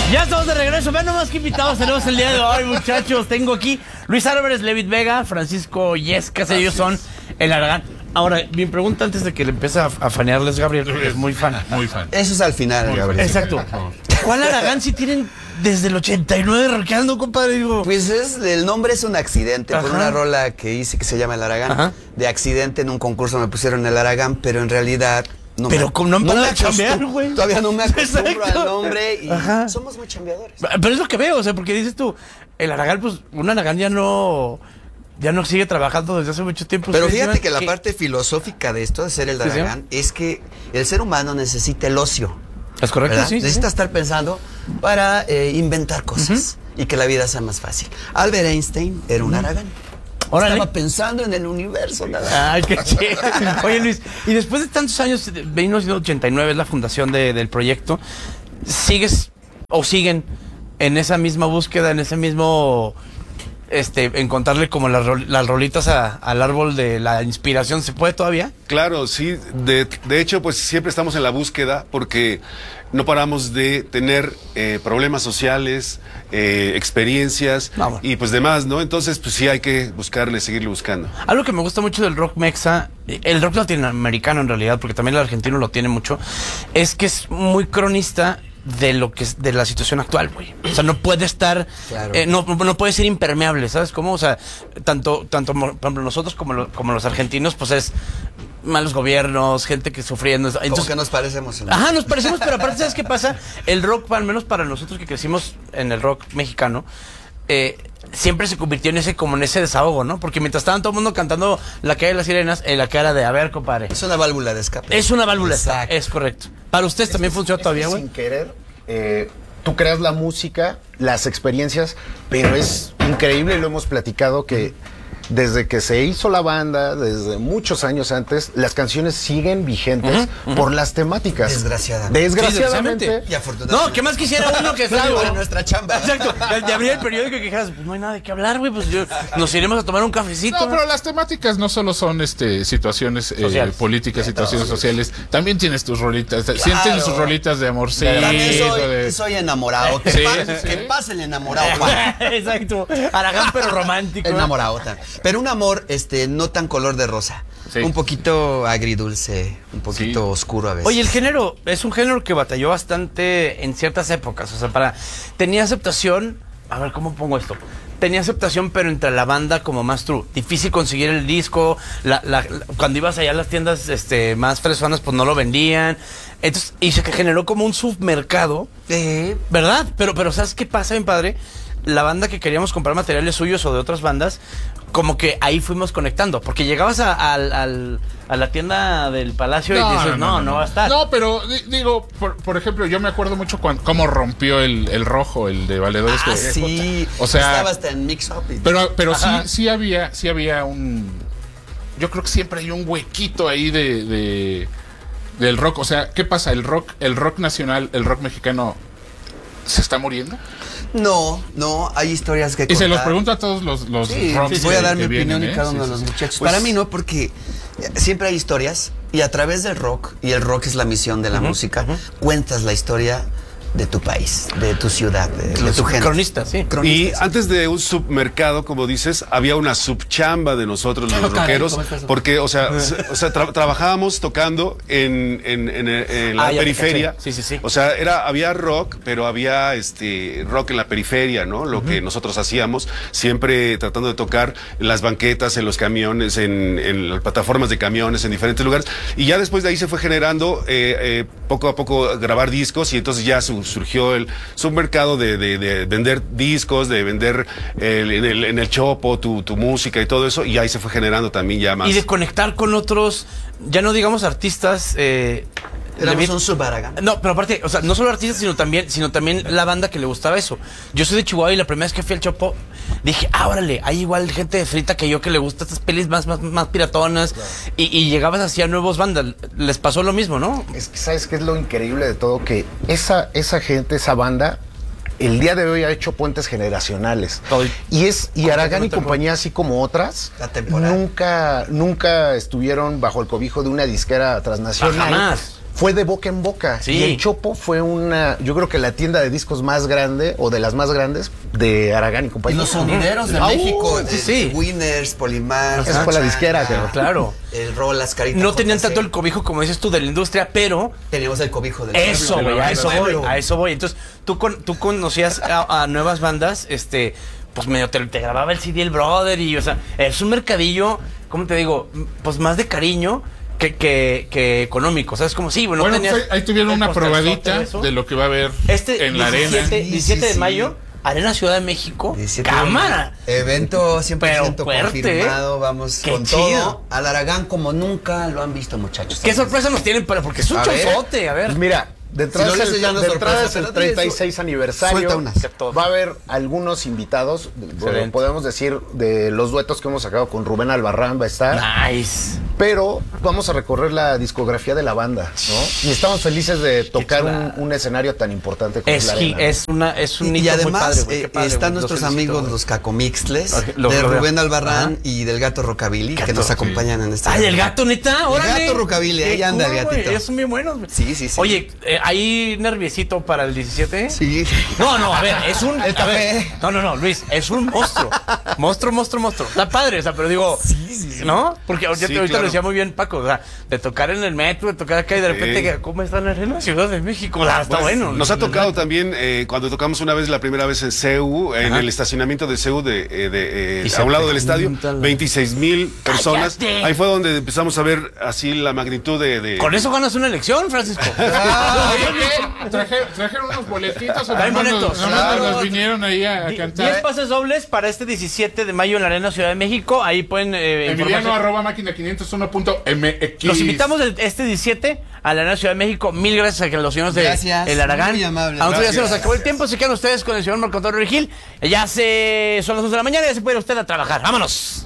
Ya estamos de regreso. Vean nomás qué invitados tenemos el día de hoy, muchachos. Tengo aquí Luis Álvarez, Levit Vega, Francisco Yescas. Ellos son el Aragán. Ahora, mi pregunta antes de que le empiece a fanearles, Gabriel, porque es muy fan. Muy fan. Eso es al final, Gabriel. Exacto. ¿Cuál Aragán si tienen desde el 89 rockeando, compadre? Digo, Pues el nombre es un accidente. Por Ajá. una rola que hice que se llama El Aragán. Ajá. De accidente en un concurso me pusieron El Aragán, pero en realidad no Pero no han parado de chambear, güey. Todavía no me acostumbro Exacto. al nombre y Ajá. somos muy chambeadores. pero es lo que veo, o sea, porque dices tú, el Aragán, pues, un Aragán ya no sigue trabajando desde hace mucho tiempo. Pero Ustedes fíjate que llevan- la parte filosófica de esto, de ser el Sí, sí. Aragán, es que el ser humano necesita el ocio. ¿Es correcto? ¿Verdad? Sí. Necesita estar pensando para inventar cosas y que la vida sea más fácil. Albert Einstein era un Aragán. Órale. Estaba pensando en el universo, nada. Ay, qué chido. Oye, Luis, y después de tantos años, 1989 es la fundación del proyecto, ¿sigues o siguen en esa misma búsqueda, en ese mismo, encontrarle como las rolitas al árbol de la inspiración? ¿Se puede todavía? Claro, sí. De hecho, pues siempre estamos en la búsqueda porque no paramos de tener problemas sociales, experiencias Vamos. y pues demás, ¿no? Entonces, pues sí hay que buscarle, seguirle buscando. Algo que me gusta mucho del rock mexa, el rock latinoamericano en realidad, porque también el argentino lo tiene mucho, es que es muy cronista de lo que es de la situación actual, güey. O sea, no puede estar, Claro. no puede ser impermeable, ¿sabes cómo? O sea, tanto por ejemplo nosotros como los argentinos, pues es malos gobiernos, gente que sufriendo. Como Entonces, que nos parecemos. ¿no? ajá, nos parecemos, pero aparte, ¿sabes qué pasa? El rock, al menos para nosotros que crecimos en el rock mexicano, siempre se convirtió en ese desahogo, ¿no? Porque mientras estaban todo el mundo cantando La Calle de las Sirenas, la cara de, a ver, compadre. Es una válvula de escape. Es una válvula, Exacto. es correcto. ¿Para ustedes también funciona todavía, güey? Sin querer, tú creas la música, las experiencias, pero es increíble, lo hemos platicado, que desde que se hizo la banda, desde muchos años antes, las canciones siguen vigentes por las temáticas. Desgraciadamente. Desgraciadamente. Y afortunadamente. No, ¿qué más quisiera uno que Claro, digo, en nuestra chamba. Exacto, de abrir el periódico y que dijeras, pues no hay nada de qué hablar, güey, pues nos iremos a tomar un cafecito. No, pero las temáticas no solo son situaciones Sociales. políticas, situaciones sociales. También tienes tus rolitas. Sienten sus rolitas de amorcito. También soy enamorado. Que, Sí, pase, sí. que pase el enamorado, Juan. Exacto, Aragán pero romántico. ¿no? Enamorado. Pero un amor no tan color de rosa. Sí. Un poquito agridulce, un poquito Sí. oscuro a veces. Oye, el género es un género que batalló bastante en ciertas épocas. O sea, tenía aceptación. A ver, ¿cómo pongo esto? Tenía aceptación, pero entre la banda como más true. Difícil conseguir el disco. Cuando ibas allá a las tiendas más fresonas, pues no lo vendían. Entonces, y se generó como un submercado. ¿Verdad? Pero ¿sabes qué pasa, mi padre? La banda que queríamos comprar materiales suyos o de otras bandas, como que ahí fuimos conectando. Porque llegabas a la tienda del Palacio y dices, no va a estar. No, pero digo, por ejemplo, yo me acuerdo mucho cómo rompió el rojo, el de Valedores. Ah, sí. O sea, estaba hasta en Mix Up. pero Ajá. sí había un... Yo creo que siempre hay un huequito ahí del rock. O sea, ¿qué pasa? El rock nacional, el rock mexicano, ¿se está muriendo? No, hay historias que Y se los contar. pregunto a todos los Sí, rocks voy a que- dar mi que opinión vienen, y cada ¿eh? uno Sí, de los sí, sí. muchachos. Pues, Para mí no, porque siempre hay historias y a través del rock, y el rock es la misión de la música, cuentas la historia de tu país, de tu ciudad, de tu gente. Cronistas, sí. Y Cronistas. antes de un submercado, como dices, había una subchamba de nosotros los caray, rockeros, ¿cómo está eso? porque, trabajábamos tocando en la Ah, ya te periferia. caché. Sí. O sea, había rock, pero había rock en la periferia, ¿no? Lo que nosotros hacíamos, siempre tratando de tocar en las banquetas, en los camiones, en las plataformas de camiones, en diferentes lugares. Y ya después de ahí se fue generando poco a poco grabar discos, y entonces ya surgió el submercado de vender discos, de vender en el Chopo tu música y todo eso, y ahí se fue generando también ya más. Y de conectar con otros, ya no digamos artistas. Éramos un subaragán. No, pero aparte, o sea, no solo artistas, sino también la banda que le gustaba eso. Yo soy de Chihuahua y la primera vez que fui al Chopo, dije, órale, hay igual gente de frita que yo que le gusta estas pelis más piratonas. Claro. Y llegabas hacia nuevos bandas. Les pasó lo mismo, ¿no? Es que, ¿sabes qué es lo increíble de todo? Que esa gente, esa banda, el día de hoy ha hecho puentes generacionales. Y Aragán y compañía, así como otras, nunca estuvieron bajo el cobijo de una disquera transnacional. Jamás. fue de boca en boca. Sí. Y el Chopo fue yo creo que la tienda de discos más grande, o de las más grandes, de Aragán y Y compañía. los sonideros de Ah, México, sí, sí. Winners, Polimar, Esa fue la disquera, Claro. el Rolas, Carita. No tenían JC. tanto el cobijo, como dices tú, de la industria, pero Teníamos el cobijo del eso, pueblo. güey, a eso voy, Pueblo. a eso voy. Entonces, tú conocías a nuevas bandas, pues medio te grababa el CD el brother y, o sea, es un mercadillo, ¿cómo te digo? Pues más de cariño que económico, ¿sabes? Como sí, bueno, Bueno, tenías pues, ahí tuvieron el una posterzote probadita eso. de lo que va a haber en la arena. 17 de Sí. mayo, Arena Ciudad de México, 17 cámara. Evento 100% Pero fuerte, confirmado, vamos Qué con chido. todo. Al Aragán como nunca lo han visto, muchachos. ¿Qué sorpresa nos tienen? Porque es un A ver. chonzote, a ver. Pues mira, de entrada Si no es dices, ya no de es entrada sorpresa, es el pero dile 36 aniversario. Suelta unas. Va a haber algunos invitados, Excelente. podemos decir, de los duetos que hemos sacado con Rubén Albarrán va a estar. Nice. Pero vamos a recorrer la discografía de la banda, ¿no? Y estamos felices de tocar chulada. un escenario tan importante como Es la arena. un Y hito muy además padre, güey, qué padre, están güey, nuestros los felicito, amigos güey. los Cacomixles Lo de veo. Rubén Albarrán Ajá. y del Gato Rockabilly que Gato, nos sí. acompañan en este Ay, el evento. gato, neta, órale. Gato Rockabilly, ahí Qué anda el cool, güey, gatito. son bien buenos. Güey. Sí, sí, sí. Oye, ¿hay nerviosito para el 17? Sí. No, a ver, es un... El a ver, café. no, Luis, es un monstruo. monstruo. Está padre, o sea, pero digo... ¿No? Porque ahorita, Sí, ahorita claro. lo decía muy bien Paco, o sea, de tocar en el metro, de tocar acá y de repente, que, ¿cómo están en la Ciudad de México? Ah, está Pues, bueno. Nos ha tocado también cuando tocamos una vez, la primera vez en CEU, en el estacionamiento de CEU, Y a se un lado te del estadio, juntan 26,000 personas. ¡Cállate! Ahí fue donde empezamos a ver así la magnitud de... Con eso ganas una elección, Francisco. Oye, ¿qué? Trajeron unos boletitos o Traen nomás boletos. nomás Claro. nos vinieron ahí a 10 cantar. pases dobles para este 17 de mayo en la Arena Ciudad de México. Ahí pueden Emiliano informarse. @máquina501.mx. Los invitamos este 17 a la Arena Ciudad de México. Mil gracias a los señores de Gracias, El Aragán. muy amables. A nosotros ya se nos Gracias. acabó el tiempo. Se quedan ustedes con el señor Marco Antonio Regil. Son las 11 de la mañana y ya se puede ir usted a trabajar. ¡Vámonos!